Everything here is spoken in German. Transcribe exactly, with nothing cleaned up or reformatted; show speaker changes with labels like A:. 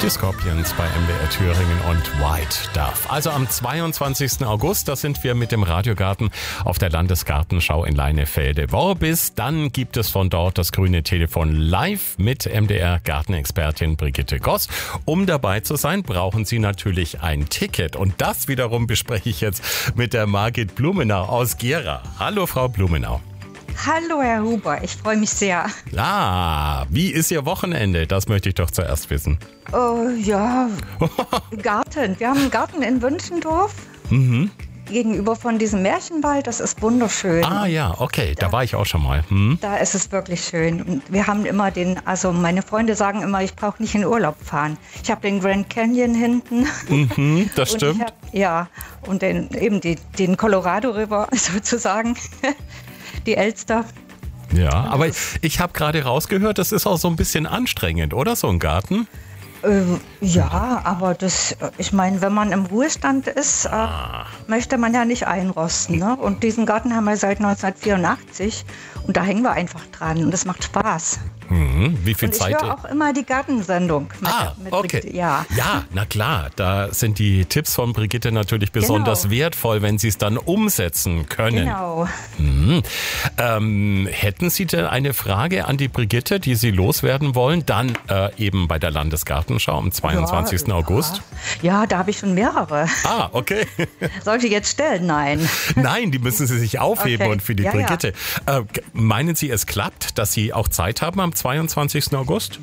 A: Die Scorpions bei M D R Thüringen und White Dove. Also am zweiundzwanzigsten August, da sind wir mit dem Radiogarten auf der Landesgartenschau in Leinefelde-Worbis. Dann gibt es von dort das grüne Telefon live mit M D R-Gartenexpertin Brigitte Goss. Um dabei zu sein, brauchen Sie natürlich ein Ticket. Und das wiederum bespreche ich jetzt mit der Margit Blumenau aus Gera. Hallo, Frau Blumenau.
B: Hallo, Herr Huber, ich freue mich sehr.
A: Ah, wie ist Ihr Wochenende? Das möchte ich doch zuerst wissen.
B: Oh, ja, Garten. Wir haben einen Garten in Wünschendorf.
A: Mhm.
B: Gegenüber von diesem Märchenwald, das ist wunderschön.
A: Ah ja, okay, da, da war ich auch schon mal. Hm.
B: Da ist es wirklich schön. Und wir haben immer den, also meine Freunde sagen immer, ich brauche nicht in Urlaub fahren. Ich habe den Grand Canyon hinten.
A: Mhm, das
B: und
A: stimmt.
B: Hab, ja, und den, eben die, den Colorado River sozusagen, die Elster.
A: Ja, aber ich, ich habe gerade rausgehört, das ist auch so ein bisschen anstrengend, oder so ein Garten?
B: Ja, aber das, ich meine, wenn man im Ruhestand ist, äh, ah. möchte man ja nicht einrosten. Ne? Und diesen Garten haben wir seit neunzehnhundertvierundachtzig und da hängen wir einfach dran und das macht Spaß.
A: Mhm. Wie viel
B: und ich
A: Zeit?
B: Ich höre auch immer die Gartensendung. Mit,
A: ah,
B: mit
A: okay.
B: Brigitte, ja.
A: ja, na klar, da sind die Tipps von Brigitte natürlich besonders genau. wertvoll, wenn Sie es dann umsetzen können.
B: Genau.
A: Mhm. Ähm, hätten Sie denn eine Frage an die Brigitte, die Sie loswerden wollen, dann äh, eben bei der Landesgartenschau am zweiundzwanzigsten
B: Ja,
A: August?
B: Ja. ja, da habe ich schon mehrere.
A: Ah, okay.
B: Soll ich jetzt stellen? Nein.
A: Nein, die müssen Sie sich aufheben
B: okay.
A: und für die
B: ja,
A: Brigitte.
B: Ja.
A: Äh, meinen Sie, es klappt, dass Sie auch Zeit haben am zweiundzwanzigsten August?